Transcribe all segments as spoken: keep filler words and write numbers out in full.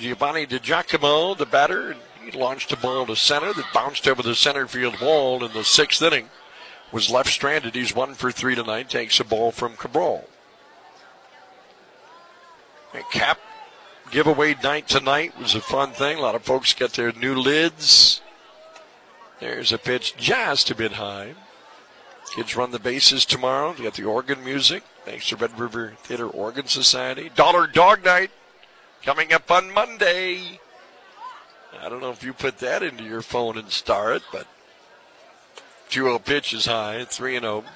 Giovanni DiGiacomo, the batter, he launched a ball to center that bounced over the center field wall in the sixth inning. Was left stranded. He's one for three tonight. Takes a ball from Cabral. And cap giveaway night tonight was a fun thing. A lot of folks got their new lids. There's a pitch just a bit high. Kids run the bases tomorrow. You got the organ music. Thanks to Red River Theater Organ Society. Dollar Dog Night coming up on Monday. I don't know if you put that into your phone and star it, but two oh pitch is high, three and oh.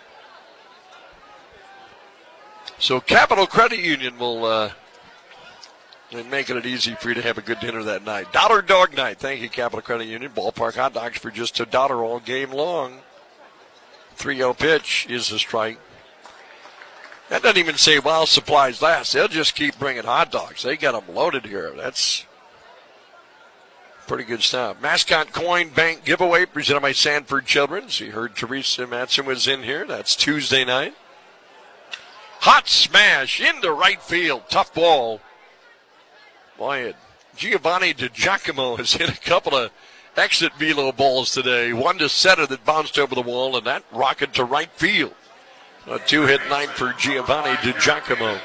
So Capital Credit Union will uh, making it easy for you to have a good dinner that night. Dollar Dog Night. Thank you, Capital Credit Union. Ballpark hot dogs for just a dollar all game long. three oh pitch is a strike. That doesn't even say while supplies last. They'll just keep bringing hot dogs. They got them loaded here. That's pretty good stuff. Mascot Coin Bank giveaway presented by Sanford Children's. You heard Teresa Matson was in here. That's Tuesday night. Hot smash into right field. Tough ball. Boy, Giovanni DiGiacomo has hit a couple of exit velo balls today. One to center that bounced over the wall, and that rocket to right field. A two-hit night for Giovanni DiGiacomo.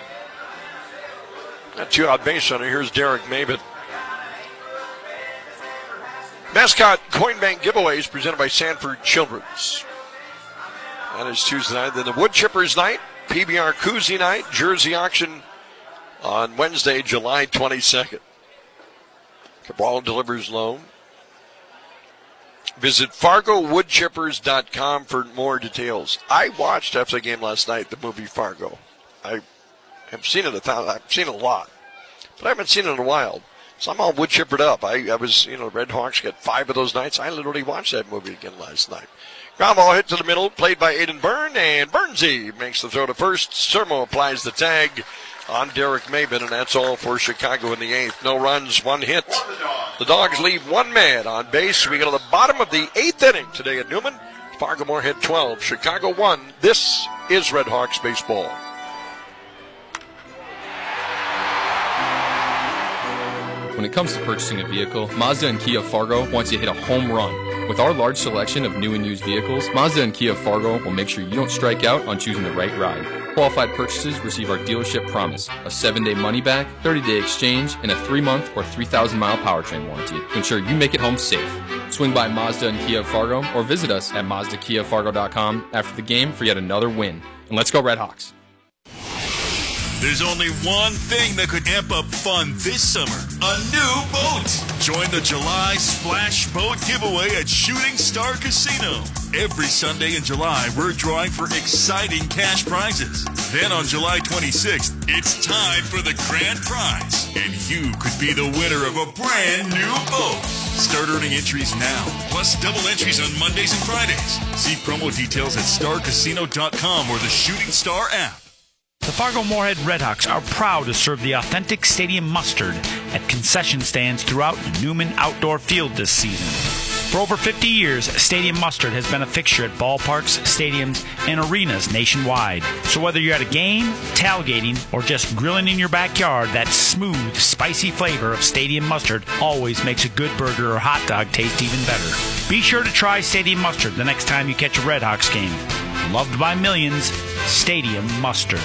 A two-out base runner. Here's Derek Maven. Mascot Coin Bank giveaways presented by Sanford Children's. That is Tuesday night. Then the Wood Chippers night, P B R Koozie night, Jersey auction on Wednesday, July twenty-second. Cabral delivers loan. Visit Fargo Wood Chippers dot com for more details. I watched after the game last night the movie Fargo. I have seen it a thousand. I've seen it a lot, but I haven't seen it in a while. So I'm all wood chippered up. I, I was, you know, Red Hawks got five of those nights. I literally watched that movie again last night. Ground ball hit to the middle, played by Aiden Byrne, and Bernsey makes the throw to first. Sermo applies the tag on Derek Maven, and that's all for Chicago in the eighth. No runs, one hit. The Dogs leave one man on base. We go to the bottom of the eighth inning today at Newman. Fargo Moorhead twelve, Chicago one. This is Red Hawks baseball. When it comes to purchasing a vehicle, Mazda and Kia Fargo wants you to hit a home run. With our large selection of new and used vehicles, Mazda and Kia Fargo will make sure you don't strike out on choosing the right ride. Qualified purchases receive our dealership promise, a seven-day money-back, thirty-day exchange, and a three-month or three thousand mile powertrain warranty to ensure you make it home safe. Swing by Mazda and Kia Fargo or visit us at Mazda Kia Fargo dot com after the game for yet another win. And let's go Red Hawks. There's only one thing that could amp up fun this summer. A new boat. Join the July Splash Boat giveaway at Shooting Star Casino. Every Sunday in July, we're drawing for exciting cash prizes. Then on July twenty-sixth, it's time for the grand prize. And you could be the winner of a brand new boat. Start earning entries now, plus double entries on Mondays and Fridays. See promo details at star casino dot com or the Shooting Star app. The Fargo Moorhead Redhawks are proud to serve the authentic stadium mustard at concession stands throughout Newman Outdoor Field this season. For over fifty years, Stadium Mustard has been a fixture at ballparks, stadiums, and arenas nationwide. So whether you're at a game, tailgating, or just grilling in your backyard, that smooth, spicy flavor of Stadium Mustard always makes a good burger or hot dog taste even better. Be sure to try Stadium Mustard the next time you catch a Redhawks game. Loved by millions, Stadium Mustard.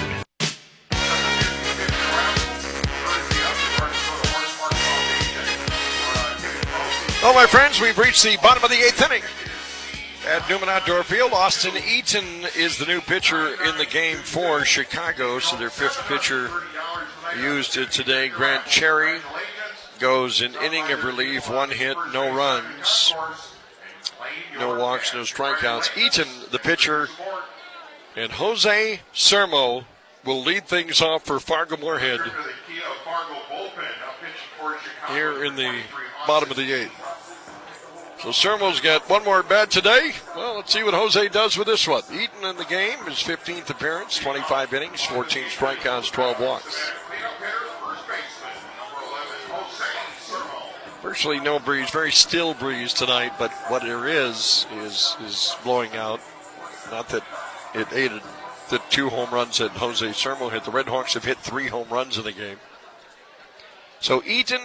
Well, my friends, we've reached the bottom of the eighth inning at Newman Outdoor Field. Austin Eaton is the new pitcher in the game for Chicago, so their fifth pitcher used today. Grant Cherry goes an inning of relief, one hit, no runs, no walks, no strikeouts. Eaton, the pitcher, and Jose Sermo will lead things off for Fargo Moorhead here in the bottom of the eighth. So Sermo's got one more bat today. Well, let's see what Jose does with this one. Eaton in the game, his fifteenth appearance, twenty-five innings, fourteen strikeouts, twelve walks. Virtually no breeze, very still breeze tonight, but what there is is is blowing out. Not that it aided the two home runs that Jose Sermo hit. The Red Hawks have hit three home runs in the game. So Eaton